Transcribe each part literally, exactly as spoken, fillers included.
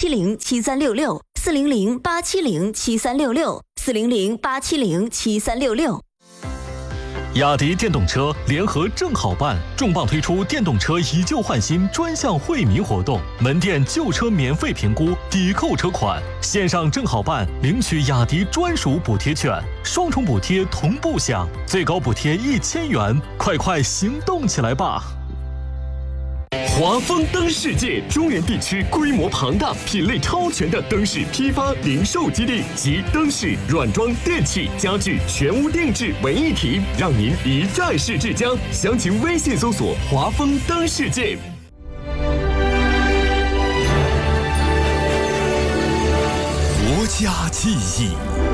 七零七三六六，四零零八七零七三六六，四零零八七零七三六六。 雅迪电动车联合正好办重磅推出电动车以旧换新专项惠民活动，门店旧车免费评估，抵扣车款，线上正好办领取雅迪专属补贴券，双重补贴同步享，最高补贴一千元，快快行动起来吧！ 华丰灯世界中原地区规模庞大、品类超全的灯饰批发零售基地，集灯饰、软装、电器、家具全屋定制为一体，让您一站式至家。详情微信搜索“华丰灯世界”。 国家记忆。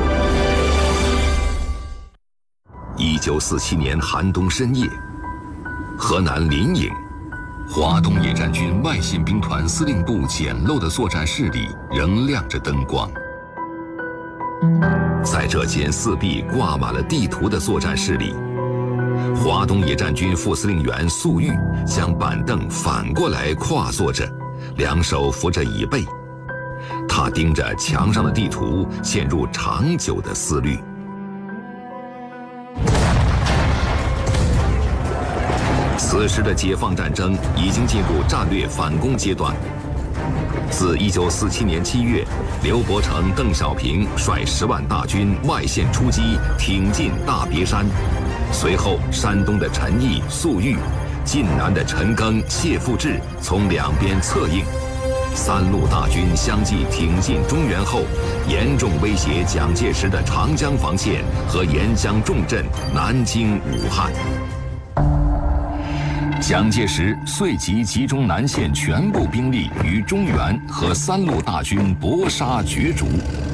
一九四七年寒冬深夜，河南临颍。华东野战军外线兵团司令部简陋的作战室里仍亮着灯光。在这间四壁挂满了地图的作战室里，华东野战军副司令员粟裕将板凳反过来跨坐着，两手扶着椅背。他盯着墙上的地图，陷入长久的思虑。此时的解放战争已经进入战略反攻阶段。自一九四七年七月，刘伯承、邓小平率十万大军外线出击，挺进大别山。随后，山东的陈毅、粟裕，晋南的陈赓、谢富治从两边策应。三路大军相继挺进中原后，严重威胁蒋介石的长江防线和沿江重镇南京、武汉。蒋介石遂即集中南线全部兵力与中原和三路大军搏杀角逐。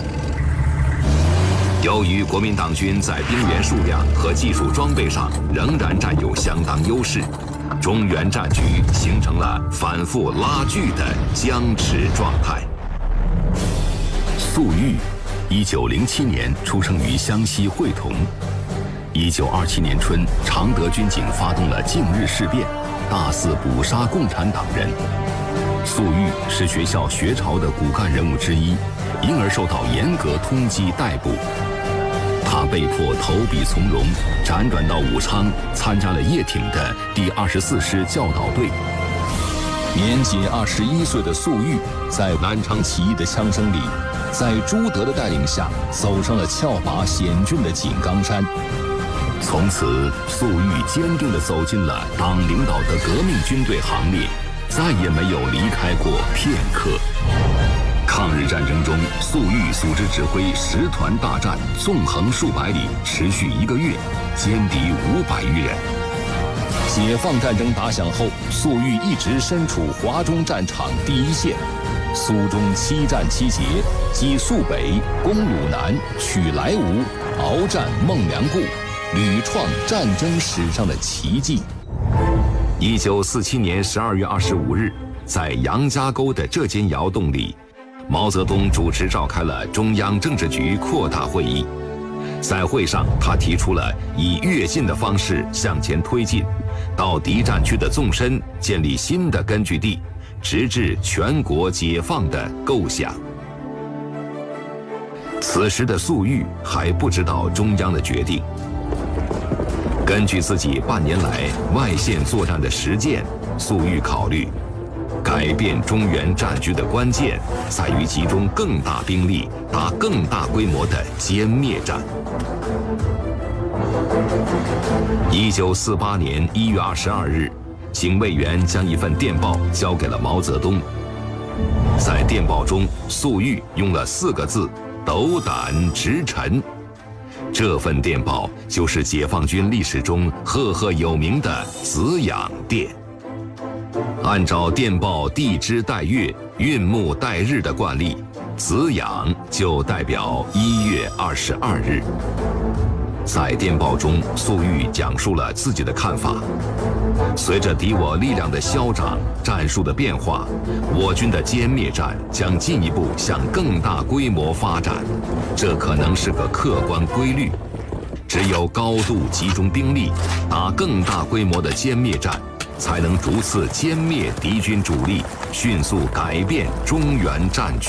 由于国民党军在兵员数量和技术装备上仍然占有相当优势，中原战局形成了反复拉锯的僵持状态。粟裕，一九零七年出生于湘西会同。一九二七年春，常德军警发动了靖日事变，大肆捕杀共产党人。粟裕是学校学潮的骨干人物之一，因而受到严格通缉逮捕。他被迫投笔从戎，辗转到武昌，参加了叶挺的第二十四师教导队。年仅二十一岁的粟裕，在南昌起义的枪声里，在朱德的带领下，走上了峭拔险峻的井冈山。从此，粟裕坚定地走进了党领导的革命军队行列，再也没有离开过片刻。抗日战争中，粟裕组织指挥十团大战，纵横数百里，持续一个月，歼敌五百余人。解放战争打响后，粟裕一直身处华中战场第一线，苏中七战七捷，击肃北，攻鲁南，取莱芜，鏖战孟良崮，屡创战争史上的奇迹。一九四七年十二月二十五日，在杨家沟的这间窑洞里，毛泽东主持召开了中央政治局扩大会议。在会上，他提出了以跃进的方式向前推进，到敌占区的纵深建立新的根据地，直至全国解放的构想。此时的粟裕还不知道中央的决定。根据自己半年来外线作战的实践，粟裕考虑，改变中原战局的关键在于集中更大兵力打更大规模的歼灭战。一九四八年一月二十二日，警卫员将一份电报交给了毛泽东。在电报中，粟裕用了四个字：斗胆直陈。这份电报就是解放军历史中赫赫有名的子养电。按照电报地支带月、运木带日的惯例，子养就代表一月二十二日。在电报中，粟裕讲述了自己的看法：随着敌我力量的消长，战术的变化，我军的歼灭战将进一步向更大规模发展，这可能是个客观规律。只有高度集中兵力，打更大规模的歼灭战，才能逐次歼灭敌军主力，迅速改变中原战局。